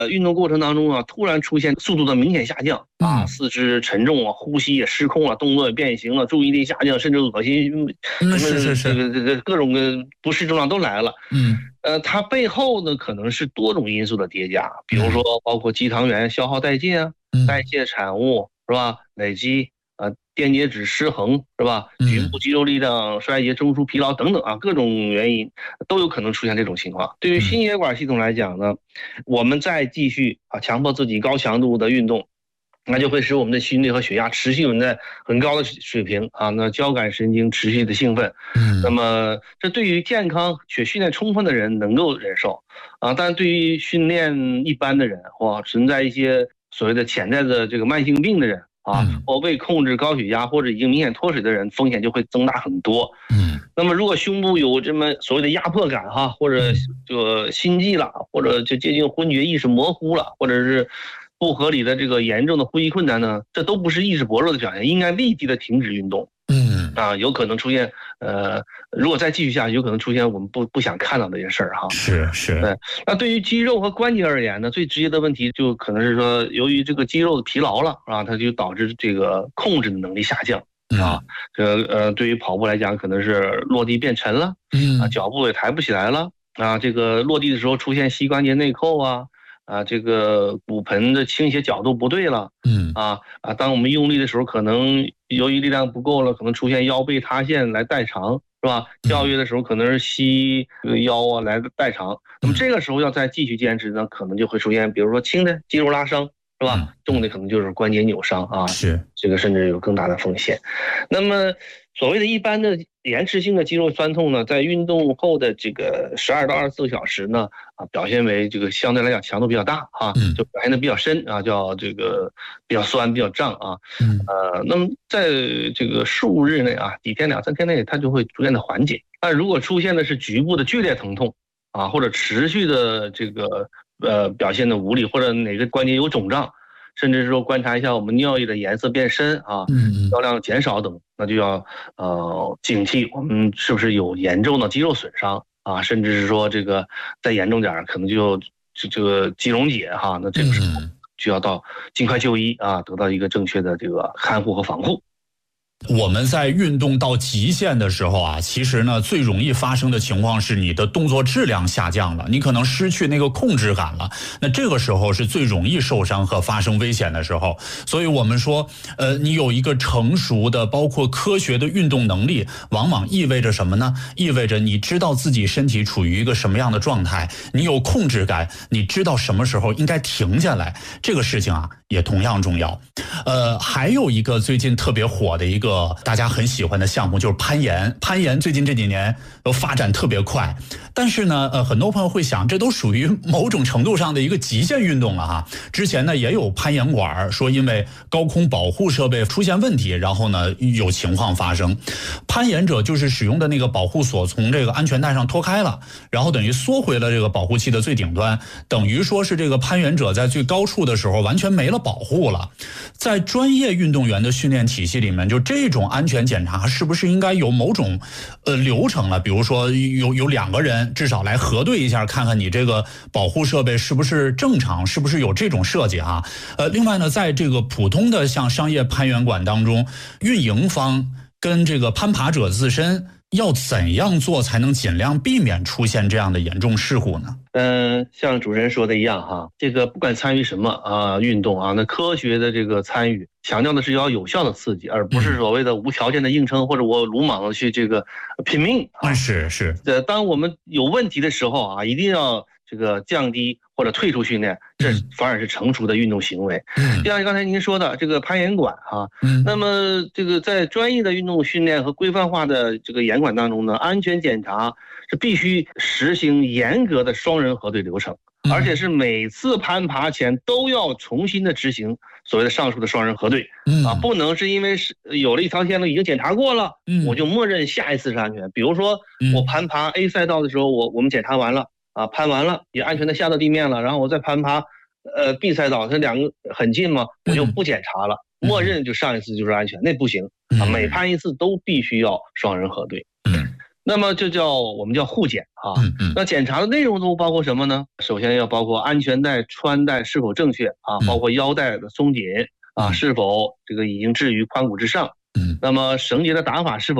运动过程当中啊，突然出现速度的明显下降啊，四肢沉重啊，呼吸也失控了，动作也变形了，注意力下降，甚至恶心，这各种的不适症状都来了。它背后呢可能是多种因素的叠加，比如说包括肌糖原消耗殆尽啊，代谢产物是吧，累积电解质失衡是吧，局部肌肉力量衰竭、中枢疲劳等等啊，各种原因都有可能出现这种情况。对于心血管系统来讲呢，我们再继续强迫自己高强度的运动，那就会使我们的心率和血压持续在很高的水平啊，那交感神经持续的兴奋。那么这对于健康且训练充分的人能够忍受啊，但对于训练一般的人或存在一些所谓的潜在的这个慢性病的人或未控制高血压或者已经明显脱水的人，风险就会增大很多。那么如果胸部有这么所谓的压迫感或者就心悸了，或者就接近昏厥、意识模糊了，或者是不合理的这个严重的呼吸困难呢，这都不是意志薄弱的表现，应该立即的停止运动。有可能出现如果再继续下去，有可能出现我们不想看到的一些事儿是。 对，那对于肌肉和关节而言呢，最直接的问题就可能是说，由于这个肌肉的疲劳了它就导致这个控制的能力下降对于跑步来讲，可能是落地变沉了脚步也抬不起来了这个落地的时候出现膝关节内扣这个骨盆的倾斜角度不对了当我们用力的时候，可能由于力量不够了，可能出现腰背塌陷来代偿是吧？跳跃的时候可能是膝腰来代偿，那么这个时候要再继续坚持呢，可能就会出现比如说轻的肌肉拉伤是吧？重的可能就是关节扭伤是这个甚至有更大的风险。那么所谓的一般的延迟性的肌肉酸痛呢，在运动后的这个12到24个小时呢表现为这个相对来讲强度比较大就表现的比较深叫这个比较酸比较胀那么在这个数日内几天2、3天内它就会逐渐的缓解。但如果出现的是局部的剧烈疼痛或者持续的这个表现的无力，或者哪个关节有肿胀，甚至说观察一下我们尿液的颜色变深尿量减少等，那就要警惕我们是不是有严重的肌肉损伤甚至是说这个再严重点可能就这个肌溶解那这个时候就要尽快就医得到一个正确的这个看护和防护。 我们在运动到极限的时候其实呢，最容易发生的情况是你的动作质量下降了，你可能失去那个控制感了。那这个时候是最容易受伤和发生危险的时候。所以我们说，你有一个成熟的，包括科学的运动能力，往往意味着什么呢？意味着你知道自己身体处于一个什么样的状态，你有控制感，你知道什么时候应该停下来。这个事情也同样重要。还有一个最近特别火的一个大家很喜欢的项目就是攀岩。攀岩最近这几年都发展特别快，但是呢，很多朋友会想，这都属于某种程度上的一个极限运动了之前呢，也有攀岩馆说因为高空保护设备出现问题，然后呢有情况发生。攀岩者就是使用的那个保护锁从这个安全带上脱开了，然后等于缩回了这个保护器的最顶端，等于说是这个攀岩者在最高处的时候完全没了保护了。在专业运动员的训练体系里面，就这种安全检查是不是应该有某种流程了？比如说有2个人至少来核对一下，看看你这个保护设备是不是正常，是不是有这种设计另外呢，在这个普通的像商业攀岩馆当中，运营方跟这个攀爬者自身要怎样做才能尽量避免出现这样的严重事故呢？ 像主持人说的一样这个不管参与什么运动那科学的这个参与强调的是要有效的刺激，而不是所谓的无条件的硬撑，或者我鲁莽的去这个拼命是。 当我们有问题的时候一定要这个降低或者退出训练，这反而是成熟的运动行为。就像刚才您说的这个攀岩馆那么这个在专业的运动训练和规范化的这个岩馆当中呢，安全检查是必须实行严格的双人核对流程，而且是每次攀爬前都要重新的执行所谓的上述的双人核对不能是因为有了一条线路已经检查过了我就默认下一次是安全。比如说我攀爬 A 赛道的时候，我们检查完了攀完了也安全的下到地面了，然后我再攀爬B 赛道，这2个很近嘛，我就不检查了默认就上一次就是安全，那不行每攀一次都必须要双人核对那么我们叫护检啊。那检查的内容都包括什么呢？首先要包括安全带穿戴是否正确啊，包括腰带的松紧啊，是否这个已经置于髋骨之上。那么绳结的打法是否